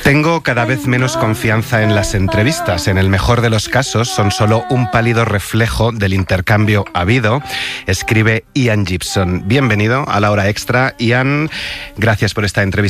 Tengo cada vez menos confianza en las entrevistas. En el mejor de los casos son solo un pálido reflejo del intercambio habido, escribe Ian Gibson. Bienvenido a La Hora Extra. Ian, gracias por esta entrevista.